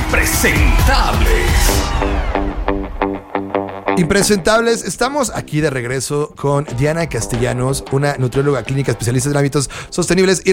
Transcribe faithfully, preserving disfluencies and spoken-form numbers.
Impresentables. Impresentables, estamos aquí de regreso con Diana Castellanos, una nutrióloga clínica especialista en hábitos sostenibles y